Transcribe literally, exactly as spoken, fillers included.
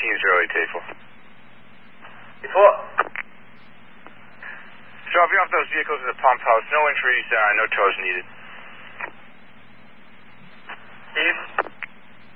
nineteen zero eight Tafel. What? Dropping off those vehicles at the pump house. No entries, uh, no tows needed.